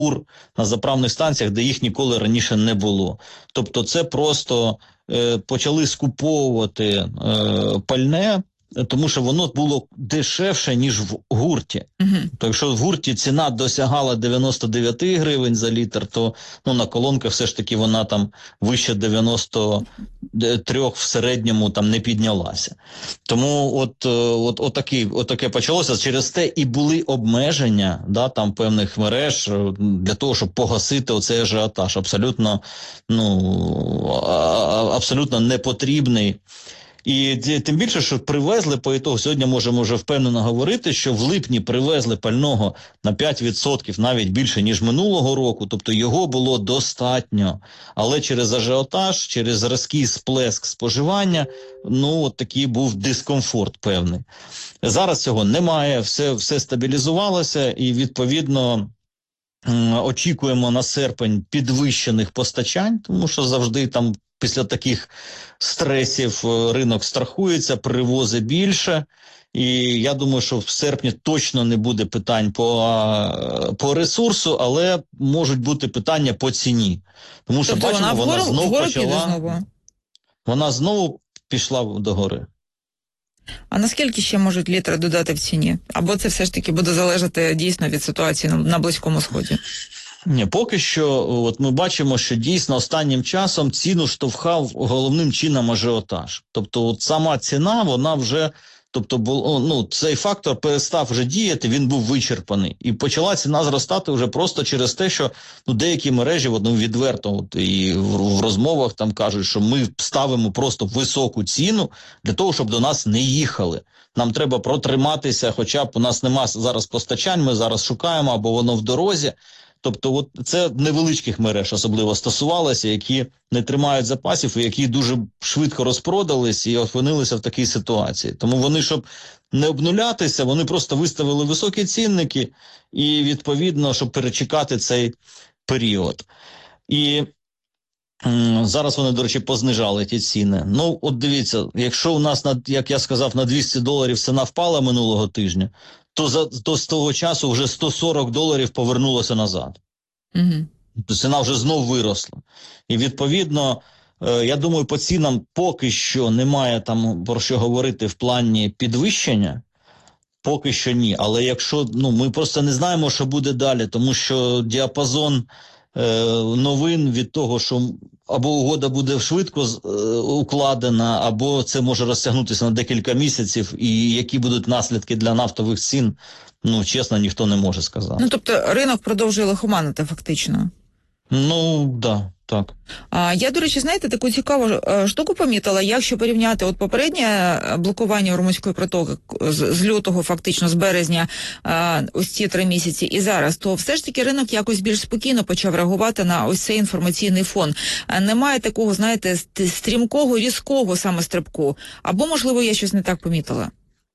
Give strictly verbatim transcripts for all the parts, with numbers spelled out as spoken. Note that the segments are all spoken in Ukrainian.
на заправних станціях, де їх ніколи раніше не було. Тобто це просто е, почали скуповувати е, пальне, тому що воно було дешевше, ніж в гурті. Угу. То якщо в гурті ціна досягала дев'яносто дев'ять гривень за літр, то ну, на колонках все ж таки вона там вище дев'яносто три в середньому там не піднялася. Тому от, от, от, такі, от таке почалося. Через те і були обмеження, да, там певних мереж для того, щоб погасити оцей ажіотаж. Абсолютно, ну, абсолютно непотрібний. І тим більше, що привезли по ітогу, сьогодні можемо вже впевнено говорити, що в липні привезли пального на п'ять відсотків, навіть більше, ніж минулого року, тобто його було достатньо. Але через ажіотаж, через різкий сплеск споживання, ну, от такий був дискомфорт певний. Зараз цього немає, все, все стабілізувалося і, відповідно, очікуємо на серпень підвищених постачань, тому що завжди там після таких стресів ринок страхується, привози більше. І я думаю, що в серпні точно не буде питань по, по ресурсу, але можуть бути питання по ціні. Тому що, тобто бачимо, вона, вона знову почала... Знову? Вона знову пішла догори. А наскільки ще можуть літри додати в ціні? Або це все ж таки буде залежати дійсно від ситуації на, на Близькому Сході? Ні, поки що от ми бачимо, що дійсно останнім часом ціну штовхав головним чином ажіотаж. Тобто от сама ціна, вона вже, тобто було, ну, цей фактор перестав вже діяти, він був вичерпаний. І почала ціна зростати вже просто через те, що ну, деякі мережі ну, відверто от, і в, в розмовах там кажуть, що ми ставимо просто високу ціну для того, щоб до нас не їхали. Нам треба протриматися, хоча б у нас нема зараз постачань, ми зараз шукаємо, або воно в дорозі. Тобто от це невеличких мереж особливо стосувалося, які не тримають запасів і які дуже швидко розпродались і опинилися в такій ситуації. Тому вони, щоб не обнулятися, вони просто виставили високі цінники і, відповідно, щоб перечекати цей період. І м, зараз вони, до речі, познижали ті ціни. Ну, от дивіться, якщо у нас, на, як я сказав, на двісті доларів ціна впала минулого тижня, то, за, то з того часу вже сто сорок доларів повернулося назад. Угу. То ціна вже знов виросла. І, відповідно, е, я думаю, по цінам поки що немає там про що говорити в плані підвищення. Поки що ні. Але якщо, ну, ми просто не знаємо, що буде далі, тому що діапазон е, новин від того, що або угода буде швидко е, укладена, або це може розтягнутися на декілька місяців, і які будуть наслідки для нафтових цін, ну, чесно, ніхто не може сказати. Ну, тобто ринок продовжує лихоманити фактично? Ну, да, так. А, я, до речі, знаєте, таку цікаву штуку помітила, якщо порівняти от попереднє блокування Ормузької протоки з, з лютого, фактично, з березня, а, ось ці три місяці і зараз, то все ж таки ринок якось більш спокійно почав реагувати на ось цей інформаційний фон. А немає такого, знаєте, стрімкого, різкого саме стрибку. Або, можливо, я щось не так помітила?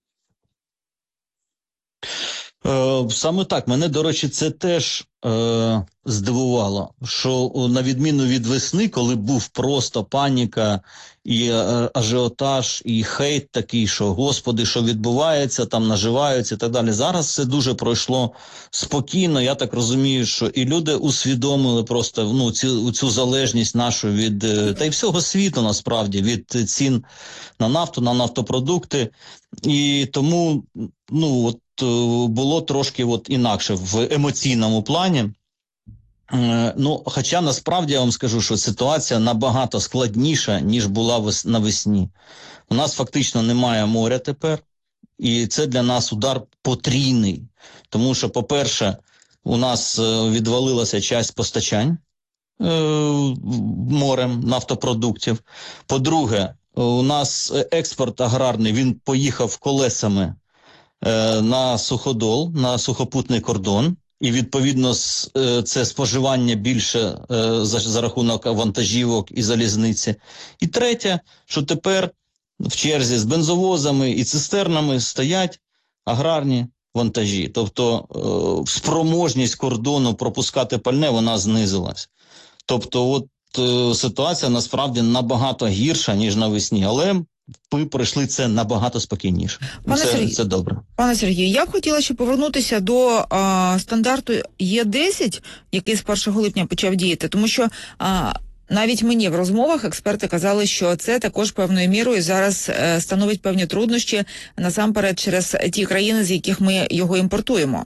Саме так. Мене, до речі, це теж е, здивувало, що на відміну від весни, коли був просто паніка і е, ажіотаж, і хейт такий, що господи, що відбувається, там наживаються і так далі. Зараз все дуже пройшло спокійно. Я так розумію, що і люди усвідомили просто ну, цю, цю залежність нашу від, та й всього світу насправді, від цін на нафту, на нафтопродукти. І тому, ну, от, було трошки от інакше в емоційному плані. Ну, хоча насправді я вам скажу, що ситуація набагато складніша, ніж була навесні. У нас фактично немає моря тепер, і це для нас удар потрійний. Тому що, по-перше, у нас відвалилася часть постачань е, морем нафтопродуктів. По-друге, у нас експорт аграрний, він поїхав колесами на суходол, на сухопутний кордон, і відповідно це споживання більше за, за рахунок вантажівок і залізниці. І третє, що тепер в черзі з бензовозами і цистернами стоять аграрні вантажі. Тобто спроможність кордону пропускати пальне, вона знизилась. Тобто от ситуація насправді набагато гірша, ніж навесні. Але ви пройшли це набагато спокійніше. Пане Це, Сергій, це добре. Пане Сергію, я б хотіла ще повернутися до а, стандарту Є десять, який з першого липня почав діяти, тому що а, навіть мені в розмовах експерти казали, що це також певною мірою зараз е, становить певні труднощі, насамперед через ті країни, з яких ми його імпортуємо.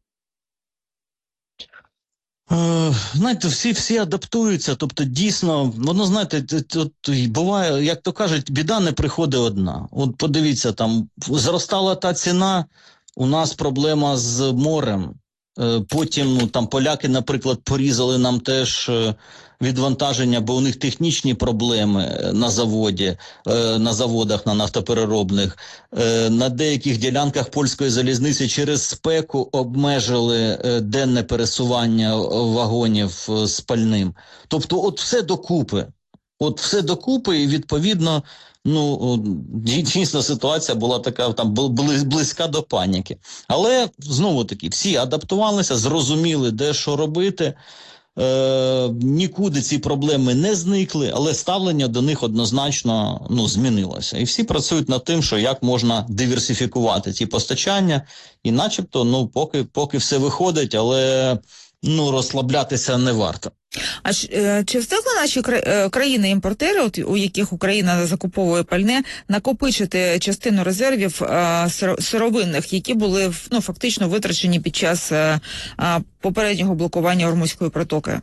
Е, знаєте, всі, всі адаптуються, тобто дійсно, воно, знаєте, тут буває, як то кажуть, біда не приходить одна. От подивіться, там зростала та ціна, у нас проблема з морем. Е, потім, ну, там поляки, наприклад, порізали нам теж е, відвантаження, бо у них технічні проблеми на заводі, е, на заводах, на нафтопереробних. Е, на деяких ділянках польської залізниці через спеку обмежили е, денне пересування вагонів е, з пальним. Тобто от все докупи. От все докупи і відповідно, ну, дійсно ситуація була така там близька до паніки. Але знову таки всі адаптувалися, зрозуміли, де що робити. Е, нікуди ці проблеми не зникли, але ставлення до них однозначно, ну, змінилося. І всі працюють над тим, що як можна диверсифікувати ці постачання, і начебто, ну, поки, поки все виходить, але, ну, розслаблятися не варто. А ж, е, чи встигли наші країни-імпортери, от у яких Україна закуповує пальне, накопичити частину резервів е, сировинних, які були, ну, фактично витрачені під час е, е, попереднього блокування Ормузької протоки?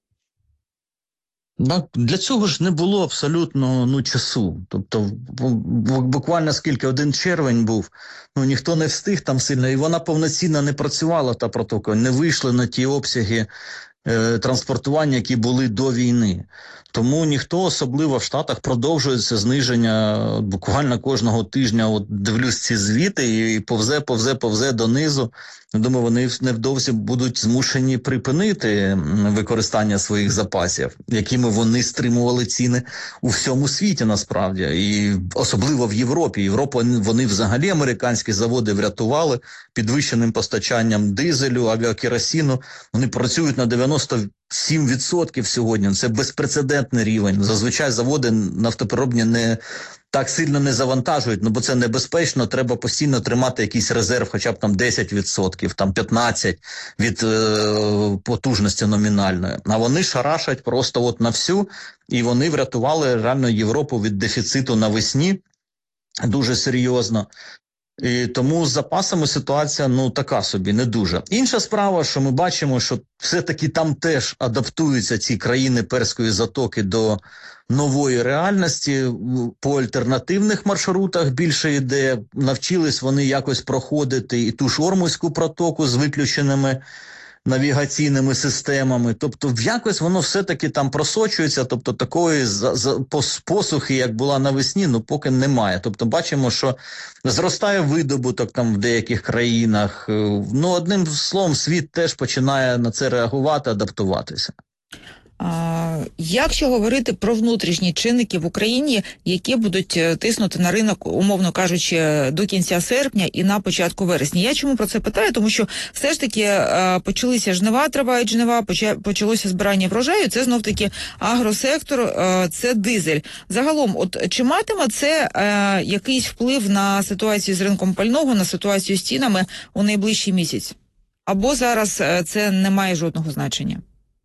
Для цього ж не було абсолютно, ну, часу. Тобто буквально скільки, один червень був, ну, ніхто не встиг там сильно, і вона повноцінно не працювала, та протока, не вийшли на ті обсяги е, транспортування, які були до війни. Тому ніхто, особливо в Штатах, продовжується зниження буквально кожного тижня. От дивлюсь ці звіти і повзе, повзе, повзе донизу. Думаю, вони невдовзі будуть змушені припинити використання своїх запасів, якими вони стримували ціни у всьому світі насправді. І особливо в Європі. Європу вони взагалі американські заводи врятували підвищеним постачанням дизелю, авіакеросину. Вони працюють на дев'яносто сім відсотків сьогодні. Це безпрецедентний рівень. Зазвичай заводи нафтопереробні не так сильно не завантажують, ну бо це небезпечно, треба постійно тримати якийсь резерв, хоча б там десять відсотків, там п'ятнадцять відсотків від е, потужності номінальної. А вони шарашать просто от на всю, і вони врятували реально Європу від дефіциту навесні дуже серйозно. І тому з запасами ситуація, ну, така собі, не дуже. Інша справа, що ми бачимо, що все-таки там теж адаптуються ці країни Перської затоки до нової реальності, по альтернативних маршрутах більше йде, навчились вони якось проходити і ту ж Ормузьку протоку з виключеними навігаційними системами, тобто якось воно все-таки там просочується, тобто такої за, за, посухи, як була навесні, ну поки немає. Тобто бачимо, що зростає видобуток там в деяких країнах, ну одним словом світ теж починає на це реагувати, адаптуватися. А, якщо говорити про внутрішні чинники в Україні, які будуть тиснути на ринок, умовно кажучи, до кінця серпня і на початку вересня. Я чому про це питаю? Тому що все ж таки а, почалися жнива, тривають жнива, почалося збирання врожаю, це знов-таки агросектор, а, це дизель. Загалом, от чи матиме це а, якийсь вплив на ситуацію з ринком пального, на ситуацію з цінами у найближчий місяць? Або зараз а, це не має жодного значення?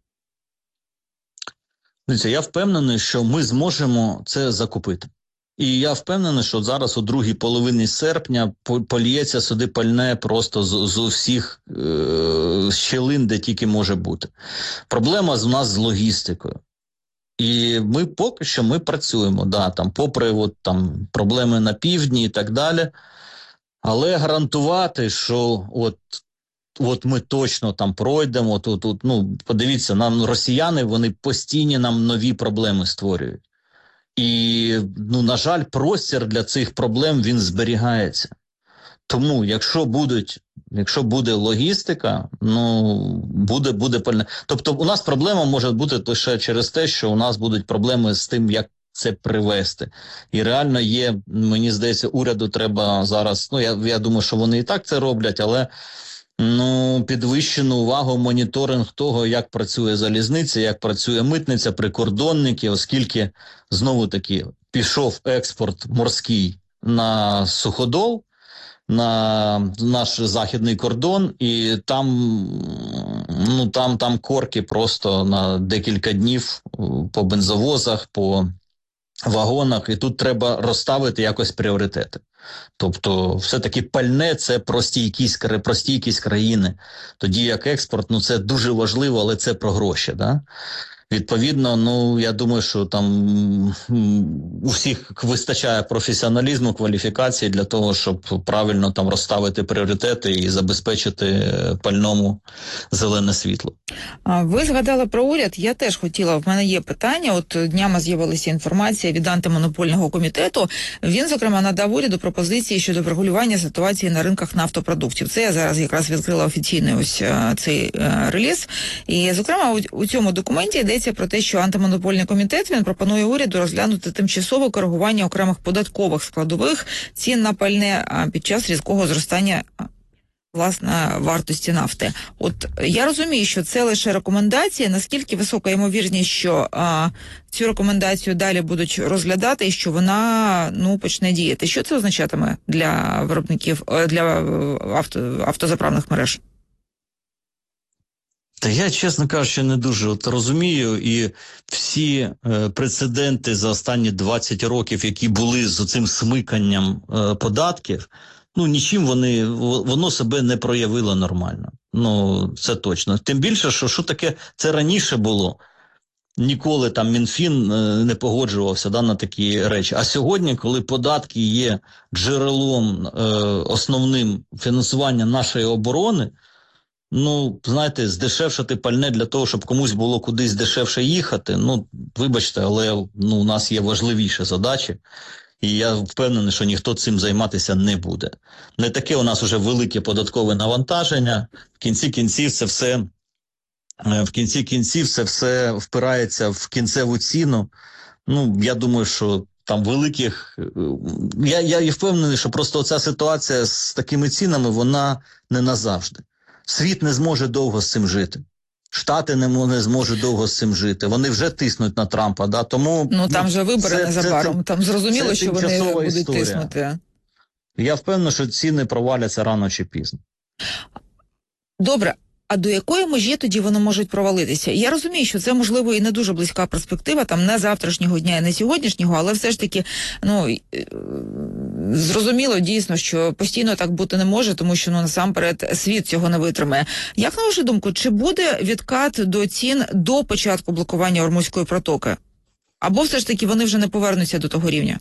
Я впевнений, що ми зможемо це закупити. І я впевнений, що зараз у другій половині серпня поліється сюди пальне просто з, з усіх е- щілин, де тільки може бути. Проблема з у нас з логістикою. І ми поки що ми працюємо, да, там, попри от, там, проблеми на півдні і так далі. Але гарантувати, що от От ми точно там пройдемо, тут, тут, ну, подивіться, нам росіяни, вони постійно нам нові проблеми створюють. І, ну, на жаль, простір для цих проблем, він зберігається. Тому, якщо будуть, якщо буде логістика, ну, буде, буде пальне. Тобто, у нас проблема може бути лише через те, що у нас будуть проблеми з тим, як це привести. І реально є, мені здається, уряду треба зараз, ну, я, я думаю, що вони і так це роблять, але ну, підвищену увагу, моніторинг того, як працює залізниця, як працює митниця, прикордонники, оскільки, знову-таки, пішов експорт морський на суходол, на наш західний кордон, і там, ну, там, там корки просто на декілька днів по бензовозах, по вагонах, і тут треба розставити якось пріоритети. Тобто, все-таки пальне – це про стійкість, про стійкість країни. Тоді як експорт, ну це дуже важливо, але це про гроші, да? Відповідно, ну, я думаю, що там у всіх вистачає професіоналізму, кваліфікації для того, щоб правильно там розставити пріоритети і забезпечити пальному зелене світло. Ви згадали про уряд, я теж хотіла, в мене є питання, от днями з'явилася інформація від антимонопольного комітету, він, зокрема, надав уряду пропозиції щодо врегулювання ситуації на ринках нафтопродуктів. Це я зараз якраз відкрила офіційний ось цей реліз, і, зокрема, у, у цьому документі йдеться про те, що антимонопольний комітет, він пропонує уряду розглянути тимчасове коригування окремих податкових складових цін на пальне під час різкого зростання власне вартості нафти. От я розумію, що це лише рекомендація. Наскільки висока ймовірність, що а, цю рекомендацію далі будуть розглядати і що вона ну почне діяти? Що це означатиме для виробників, для авто, автозаправних мереж? Та я, чесно кажучи, не дуже от розумію, і всі е, прецеденти за останні двадцять років, які були з цим смиканням е, податків, ну нічим вони, воно себе не проявило нормально. Ну, це точно. Тим більше, що, що таке, це раніше було. Ніколи там Мінфін е, не погоджувався, да, на такі речі. А сьогодні, коли податки є джерелом е, основним фінансування нашої оборони, ну, знаєте, здешевшити пальне для того, щоб комусь було кудись дешевше їхати, ну, вибачте, але ну, у нас є важливіші задачі, і я впевнений, що ніхто цим займатися не буде. Не таке у нас вже велике податкове навантаження, в кінці кінців це все, в кінці кінців це все впирається в кінцеву ціну. Ну, я думаю, що там великих, я, я і впевнений, що просто ця ситуація з такими цінами, вона не назавжди. Світ не зможе довго з цим жити. Штати не, не зможуть довго з цим жити. Вони вже тиснуть на Трампа. Да? Тому, ну, там ну, же вибори це, незабаром. це, там зрозуміло, це що вони будуть історія. тиснути. Я впевнений, що ціни проваляться рано чи пізно. Добре. А до якої межі тоді вони можуть провалитися? Я розумію, що це, можливо, і не дуже близька перспектива, там, не завтрашнього дня і не сьогоднішнього, але все ж таки, ну, зрозуміло дійсно, що постійно так бути не може, тому що, ну, насамперед, світ цього не витримає. Як, на вашу думку, чи буде відкат до цін до початку блокування Ормузької протоки? Або все ж таки вони вже не повернуться до того рівня?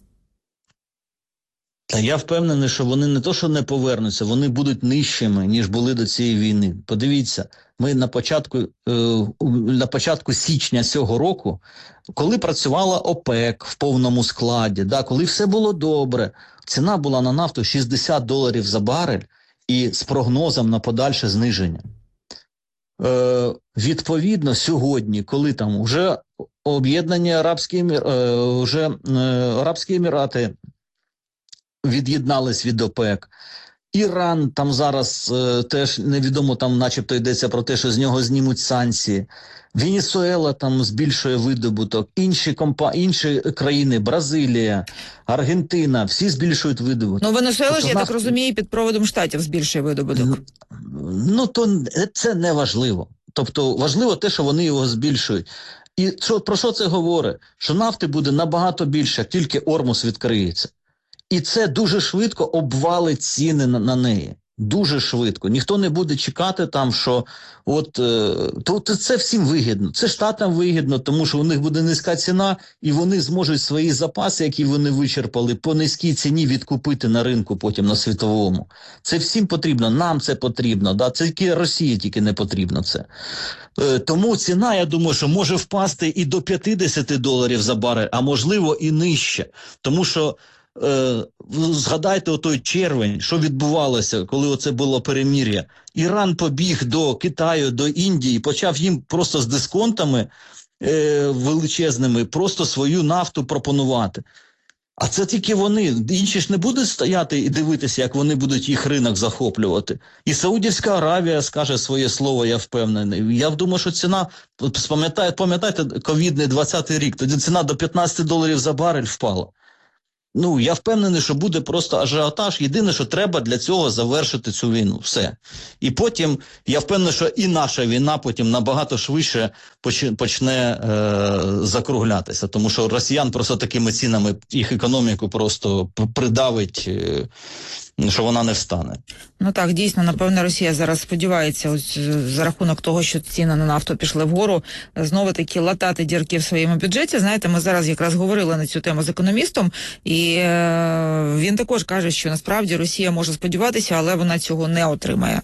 Та я впевнений, що вони не то, що не повернуться, вони будуть нижчими, ніж були до цієї війни. Подивіться, ми на початку, е, на початку січня цього року, коли працювала ОПЕК в повному складі, да, коли все було добре, ціна була на нафту шістдесят доларів за барель і з прогнозом на подальше зниження. Е, відповідно, сьогодні, коли там вже об'єднані Арабські, е, вже, е, Арабські Емірати від'єднались від ОПЕК. Іран там зараз е, теж невідомо, там начебто йдеться про те, що з нього знімуть санкції. Венесуела там збільшує видобуток. Інші, компа... Інші країни, Бразилія, Аргентина, всі збільшують видобуток. Ну, Венесуела тобто, ж, я наш... так розумію, під проводом Штатів збільшує видобуток. Ну, то це не важливо. Тобто важливо те, що вони його збільшують. І що, про що це говорить? Що нафти буде набагато більше, як тільки Ормуз відкриється. І це дуже швидко обвалить ціни на, на неї. Дуже швидко. Ніхто не буде чекати там, що от е, то, то це всім вигідно. Це Штатам вигідно, тому що у них буде низька ціна, і вони зможуть свої запаси, які вони вичерпали, по низькій ціні відкупити на ринку потім на світовому. Це всім потрібно, нам це потрібно. Да? Це тільки Росії тільки не потрібно це. Е, тому ціна, я думаю, що може впасти і до п'ятдесят доларів за барель, а можливо і нижче. Тому що Е, згадайте отой червень, що відбувалося, коли оце було перемир'я. Іран побіг до Китаю, до Індії, почав їм просто з дисконтами е, величезними просто свою нафту пропонувати. А це тільки вони. Інші ж не будуть стояти і дивитися, як вони будуть їх ринок захоплювати. І Саудівська Аравія скаже своє слово, я впевнений. Я думаю, що ціна, пам'ятаєте, пам'ятаєте ковідний двадцятий рік, тоді ціна до п'ятнадцять доларів за барель впала. Ну, я впевнений, що буде просто ажіотаж. Єдине, що треба для цього завершити цю війну. Все. І потім, я впевнений, що і наша війна потім набагато швидше почне е, закруглятися. Тому що росіян просто такими цінами їх економіку просто придавить, е, що вона не встане. Ну так, дійсно, напевно, Росія зараз сподівається, ось за рахунок того, що ціни на нафту пішли вгору, знову таки латати дірки в своєму бюджеті. Знаєте, ми зараз якраз говорили на цю тему з економістом, і е, він також каже, що насправді Росія може сподіватися, але вона цього не отримає.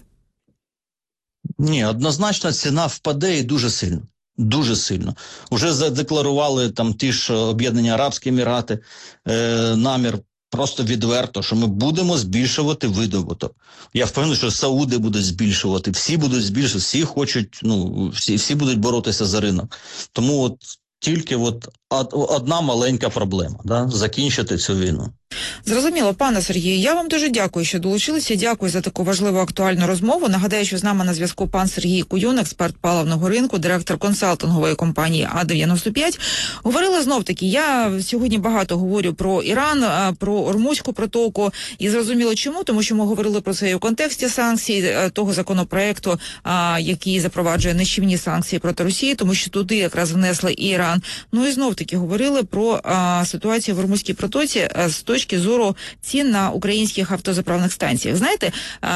Ні, однозначно ціна впаде і дуже сильно. Дуже сильно. Уже задекларували там ті ж Об'єднані Арабські Емірати е, намір просто відверто, що ми будемо збільшувати видобуток. Я впевнений, що Сауди будуть збільшувати, всі будуть збільшувати, всі хочуть, ну, всі, всі будуть боротися за ринок. Тому от тільки от одна маленька проблема, да, закінчити цю війну. Зрозуміло, пане Сергію, я вам дуже дякую, що долучилися. Дякую за таку важливу актуальну розмову. Нагадаю, що з нами на зв'язку пан Сергій Куюн, експерт паливного ринку, директор консалтингової компанії А дев'яносто п'ять. Говорила знов-таки, я сьогодні багато говорю про Іран, про Ормузьку протоку. І зрозуміло чому, тому що ми говорили про це і у контексті санкцій, того законопроекту, який запроваджує нищівні санкції проти Росії, тому що туди якраз внесли і Іран. Ну і знов-таки говорили про ситуацію в Ормузькій протоці з точки зору цін на українських автозаправних станціях. Знаєте,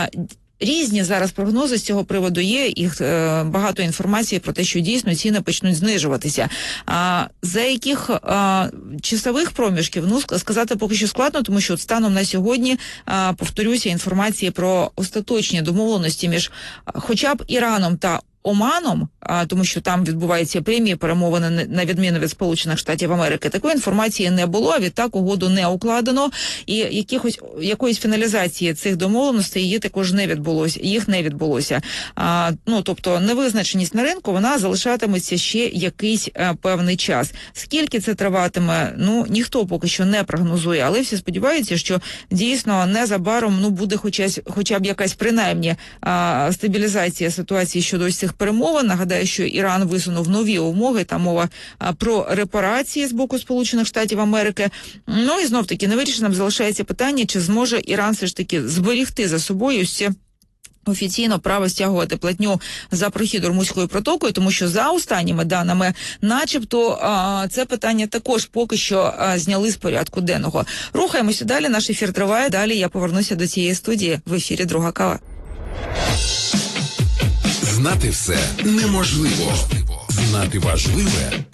різні зараз прогнози з цього приводу є, їх е, багато інформації про те, що дійсно ціни почнуть знижуватися. А за яких а, часових проміжків, ну, сказати поки що складно, тому що от станом на сьогодні, а, повторюся, інформації про остаточні домовленості між а, хоча б Іраном та Оманом, а, тому що там відбуваються прямі перемовини на відміну від Сполучених Штатів Америки, такої інформації не було, а відтак угоду не укладено, і якихось якоїсь фіналізації цих домовленостей її також не відбулося, їх не відбулося. А, ну, тобто невизначеність на ринку, вона залишатиметься ще якийсь а, певний час. Скільки це триватиме, ну, ніхто поки що не прогнозує, але всі сподіваються, що дійсно незабаром, ну, буде хоча, хоча б якась принаймні а, стабілізація ситуації щодо ось цих перемовин. Нагадаю, що Іран висунув нові умови, там мова а, про репарації з боку Сполучених Штатів Америки. Ну і знов-таки невирішеним залишається питання, чи зможе Іран все ж таки зберігти за собою ось це офіційно право стягувати платню за прохід Ормузькою протокою, тому що за останніми даними, начебто, а, це питання також поки що а, зняли з порядку денного. Рухаємося далі, наш ефір триває, далі я повернуся до цієї студії в ефірі «Друга кава». Знати все неможливо. Знати важливе